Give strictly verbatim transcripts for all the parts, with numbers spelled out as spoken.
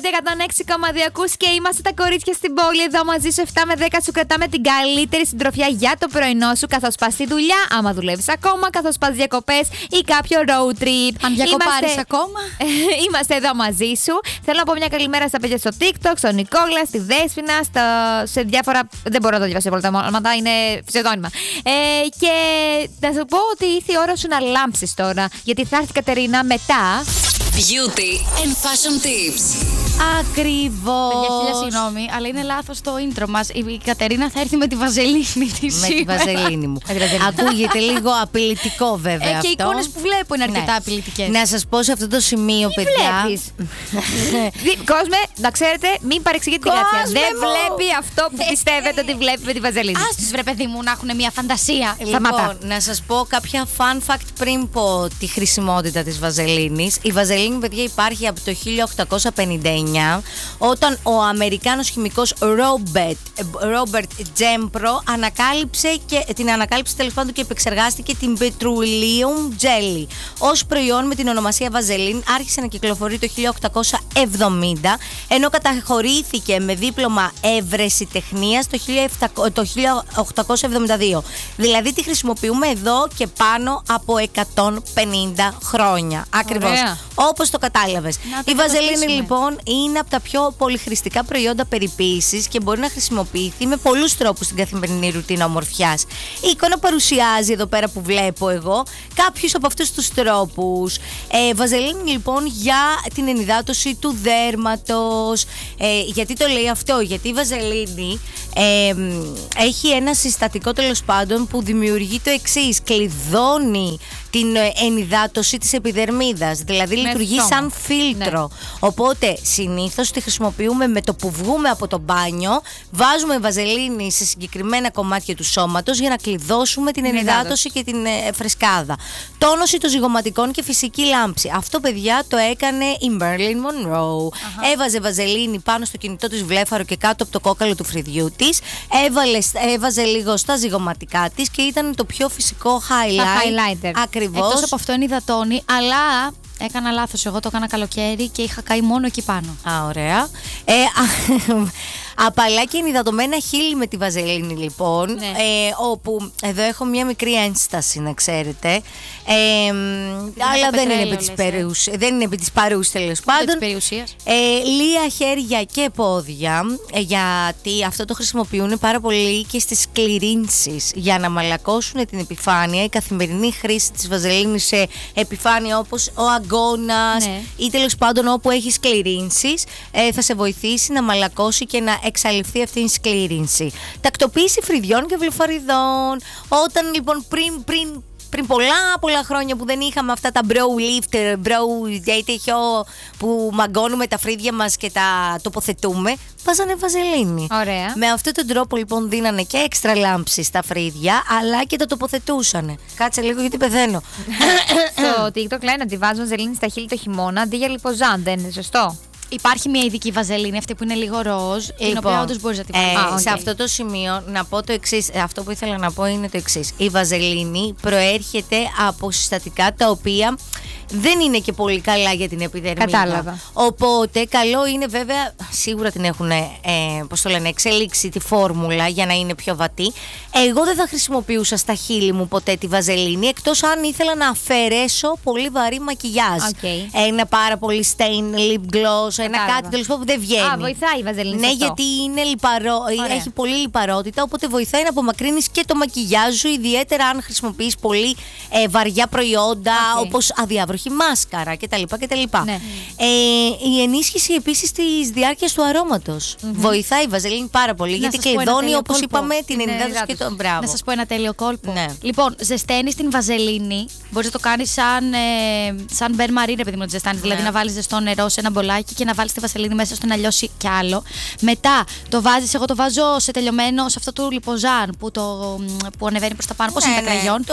Energy εκατόν έξι κόμμα δύο ακούς και είμαστε τα κορίτσια στην πόλη. Εδώ μαζί σου επτά με δέκα σου κρατάμε την καλύτερη συντροφιά για το πρωινό σου. Καθώς πας στη δουλειά, άμα δουλεύεις ακόμα, καθώς πας διακοπές ή κάποιο road trip. Αν διακοπάρεις Είμαστε... ακόμα. Είμαστε εδώ μαζί σου. Θέλω να πω μια καλημέρα στα παιδιά στο TikTok, στον Νικόλα, στη Δέσποινα, στο... σε διάφορα. Δεν μπορώ να το διαβάσω όλα τα ονόματα, είναι ψευδόνυμα. Ε, και να σου πω ότι ήρθε η ώρα σου να λάμψεις τώρα. Γιατί θα έρθει η Κατερίνα μετά. Beauty and fashion tips. Ακριβώς. Παιδιά, χίλια συγγνώμη, αλλά είναι λάθος το intro μας. Η Κατερίνα θα έρθει με τη βαζελίνη της. Με τη βαζελίνη μου. Ακούγεται λίγο απειλητικό βέβαια. Ε, και οι αυτό. εικόνες που βλέπω είναι αρκετά Ναι. απειλητικές. Να σας πω σε αυτό το σημείο, παιδιά. Δι- Κόσμε, να ξέρετε, μην παρεξηγείτε την Κάτια. Κόσμε Δεν μου! βλέπει αυτό που πιστεύετε ότι βλέπει με τη βαζελίνη. Άστος βρε παιδί μου να έχουν μια φαντασία. Σταματά. Λοιπόν, να σας πω κάποια fun fact πριν πω τη χρησιμότητα της βαζελίνης. Η βαζελίνη, παιδιά, υπάρχει από το χίλια οκτακόσια πενήντα εννιά, όταν ο Αμερικάνος χημικός Robert, Robert Gembro ανακάλυψε και, την ανακάλυψε τέλος πάντων και επεξεργάστηκε την Petroleum Jelly. Ως προϊόν με την ονομασία βαζελίνη άρχισε να κυκλοφορεί το χίλια οκτακόσια εβδομήντα, ενώ καταχωρήθηκε με δίπλωμα ευρεσιτεχνίας το χίλια οκτακόσια εβδομήντα δύο. Δηλαδή τη χρησιμοποιούμε εδώ και πάνω από εκατόν πενήντα χρόνια. Ακριβώς. Ωραία. Όπως το κατάλαβες. Να το Η βαζελίνη καταστήσουμε. λοιπόν είναι από τα πιο πολυχρηστικά προϊόντα περιποίησης και μπορεί να χρησιμοποιηθεί με πολλούς τρόπους στην καθημερινή ρουτίνα ομορφιάς. Η εικόνα παρουσιάζει εδώ πέρα που βλέπω εγώ κάποιους από αυτούς τους τρόπους. Ε, βαζελίνη λοιπόν για την ενυδάτωση του δέρματος. Ε, γιατί το λέει αυτό? Γιατί η βαζελίνη ε, έχει ένα συστατικό τέλος πάντων που δημιουργεί το εξής. Κλειδώνει την ενυδάτωση της επιδερμίδας. Δηλαδή Με λειτουργεί στόμα. σαν φίλτρο. Ναι. Οπότε συνήθως τη χρησιμοποιούμε με το που βγούμε από το μπάνιο. Βάζουμε βαζελίνη σε συγκεκριμένα κομμάτια του σώματος για να κλειδώσουμε την ενυδάτωση και την ε, φρεσκάδα. Τόνωση των ζυγωματικών και φυσική λάμψη. Αυτό, παιδιά, το έκανε η Marilyn Monroe. Αχα. Έβαζε βαζελίνη πάνω στο κινητό της βλέφαρο και κάτω από το κόκαλο του φρυδιού της. Έβαλε, έβαζε λίγο στα ζυγωματικά της και ήταν το πιο φυσικό highlight. highlighter. Ακριβώς. Εκτός από αυτό είναι υδατώνει, αλλά έκανα λάθος. Εγώ το έκανα καλοκαίρι και είχα καεί μόνο εκεί πάνω. Α, ωραία. Ε, α, απαλά και ενυδατωμένα χείλη με τη βαζελίνη λοιπόν, Ναι. ε, όπου εδώ έχω μια μικρή ένσταση να ξέρετε, ε, αλλά δεν είναι, επί της λες, περούς, δεν είναι επί της παρούς τέλος πάντων. της περιουσίας. Ε, λία χέρια και πόδια, ε, γιατί αυτό το χρησιμοποιούν πάρα πολύ και στις σκληρύνσεις για να μαλακώσουν την επιφάνεια. Η καθημερινή χρήση της βαζελίνης σε επιφάνεια όπως ο αγκώνας, Ναι. ή τέλος πάντων όπου έχει σκληρύνσεις, ε, θα σε βοηθήσει να μαλακώσει και να εξαλειφθεί αυτή η σκλήρυνση. Τακτοποίηση φρυδιών και βλεφαριδών. Όταν λοιπόν πριν, πριν, πριν πολλά πολλά χρόνια που δεν είχαμε αυτά τα brow lifter, brow τέτοιο που μαγκώνουμε τα φρύδια μας και τα τοποθετούμε, βάζανε βαζελίνη. Ωραία. Με αυτόν τον τρόπο λοιπόν δίνανε και έξτρα λάμψη στα φρύδια, αλλά και τα τοποθετούσανε. Κάτσε λίγο γιατί πεθαίνω. Στο TikTok λένε ότι βάζουν βαζελίνη στα χείλη το χειμώνα αντί για λιποζάν. Δεν είναι σωστό? Υπάρχει μια ειδική βαζελίνη, αυτή που είναι λίγο ροζ, την οποία όντως μπορείς να τη βάλεις. ε, Α, οκ. σε αυτό το σημείο να πω το εξής. Αυτό που ήθελα να πω είναι το εξής. Η βαζελίνη προέρχεται από συστατικά τα οποία δεν είναι και πολύ καλά για την επιδερμίδα. Κατάλαβα. Οπότε καλό είναι, βέβαια, σίγουρα την έχουν ε, πώς το λένε, εξελίξει τη φόρμουλα για να είναι πιο βατή. Εγώ δεν θα χρησιμοποιούσα στα χείλη μου ποτέ τη βαζελίνη, εκτός αν ήθελα να αφαιρέσω πολύ βαρύ μακιγιάζ. Οκ. Ένα πάρα πολύ stain lip gloss, ένα Κατάλαβα. κάτι τέλος πάντων που δεν βγαίνει. Α, βοηθάει η βαζελίνη Ναι, σε αυτό. γιατί είναι λιπαρό, Ωραία. έχει πολύ λιπαρότητα, οπότε βοηθάει να απομακρύνεις και το μακιγιάζ σου, ιδιαίτερα αν χρησιμοποιείς πολύ ε, βαριά προϊόντα, Οκ. όπως αδιάβροχη μάσκαρα κτλ. κτλ. Ναι. Ε, η ενίσχυση επίσης της διάρκειας του αρώματος. Βοηθάει η βαζελίνη πάρα πολύ, Να γιατί σας πω ένα κλειδώνει, τέλειο όπως κόλπο. είπαμε, την Την ενυδάτωση και ενυδάτωση. τον μπράβο. Να σας πω ένα τέλειο κόλπο. Ναι. Λοιπόν, ζεσταίνεις την βαζελίνη. Μπορείς να το κάνεις σαν, ε, σαν μπέρ μαρίνε, παιδί μου, να τη ζεστάνεις. Δηλαδή να βάλεις ζεστό νερό σε ένα μπολάκι και να βάλεις τη βαζελίνη μέσα στο να λιώσει κι άλλο. Μετά το βάζεις, εγώ το βάζω σε τελειωμένο, σε αυτό το λιποζάν που, το, που ανεβαίνει προς τα πάνω. Πώς Ναι, είναι τα ναι. κραγιόν. Το,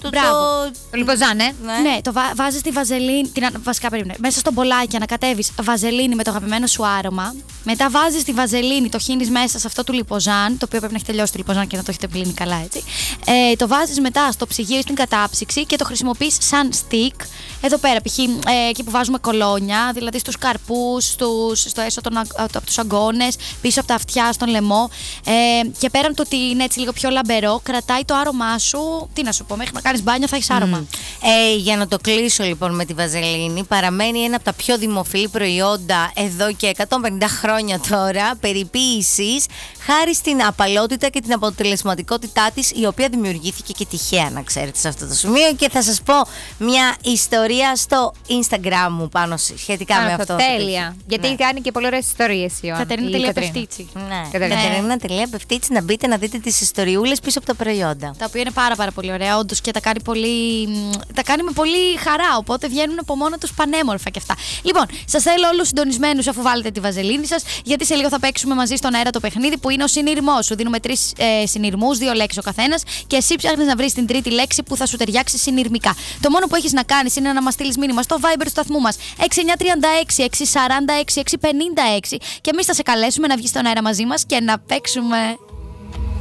το. Μπράβο. Το, Το λιποζάν, ε. ναι. Ναι, το βα- βάζεις τη βαζελίνη. Την, ανα- βασικά περίμενε. Μέσα στο μπολάκι ανακατεύεις βαζελίνη με το αγαπημένο σου άρωμα. Μετά βάζεις τη βαζελίνη, το χύνεις μέσα σε αυτό το λιποζάν, το οποίο πρέπει να έχει τελειώσει το λιποζάν και να το έχετε πλύνει καλά, έτσι. Ε, το βάζεις μετά στο ψυγείο ή στην κατάψυξη και το χρησιμοποιείς σαν stick. Εδώ πέρα, π.χ. Ε, εκεί που βάζουμε κολόνια, δηλαδή στους καρπούς, στους, στο έσω των, αγ- από τους αγκώνες, πίσω από τα αυτιά, στον λαιμό. Ε, και πέραν το ότι είναι έτσι λίγο πιο λαμπερό, κρατάει το άρωμά σου. Τι να σου πω, μέχρι να κάνεις μπάνιο θα έχεις άρωμα. Ε, για να το κλείσω λοιπόν με τη βαζελίνη, παραμένει ένα από τα πιο δημοφιλή προϊόντα εδώ και εκατόν πενήντα χρόνια τώρα, περιποίησης, χάρη στην απαλότητα και την αποτελεσματικότητά της, η οποία δημιουργήθηκε και τυχαία, να ξέρετε, σε αυτό το σημείο. Και θα σας πω μια ιστορία στο Instagram μου πάνω σε- σχετικά με αυτό. Τέλεια. Γιατί Ναι. κάνει και πολύ ωραίες ιστορίες η Ιωάννα. Κατερίνα η τελεία Κατερίνα. Πευτίτσι. Ναι, Κατερίνα. Κατερίνα.Πευτίτσι, να μπείτε να δείτε τις ιστοριούλες πίσω από τα προϊόντα. Τα οποία είναι πάρα πάρα πολύ ωραία, όντως, και τα κάνει, πολύ, τα κάνει με πολύ χαρά. Οπότε βγαίνουν από μόνα τους πανέμορφα και αυτά. Λοιπόν, σας θέλω όλους συντονισμένους αφού βάλετε τη βαζελίνη σας, γιατί σε λίγο θα παίξουμε μαζί στον αέρα το παιχνίδι που είναι ο συνειρμός. Σου δίνουμε τρεις ε, συνειρμούς, δύο λέξεις ο καθένας, και εσύ ψάχνεις να βρεις την τρίτη λέξη που θα σου ταιριάξει συνειρμικά. Το μόνο που έχεις να κάνεις είναι να μας στείλεις μήνυμα στο Viber του σταθμού μας έξι εννιά τρία έξι, έξι τέσσερα έξι, έξι πέντε έξι και εμείς θα σε καλέσουμε να βγεις στον αέρα μαζί μας και να παίξουμε.